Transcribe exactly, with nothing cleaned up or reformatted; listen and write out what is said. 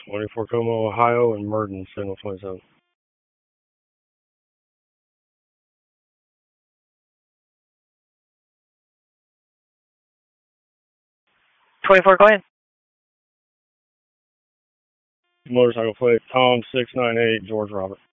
twenty-four Como, Ohio, and Murden, signal twenty-seven. twenty-four, go ahead. Motorcycle plate, Tom six nine eight, George Robert.